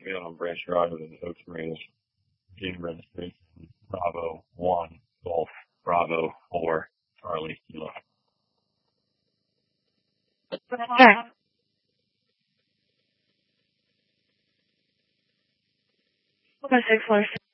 me on Branch Drive in Oak Springs, Virginia registration, Bravo 1, Golf, Bravo 4, Charlie, Kilo. Okay, 6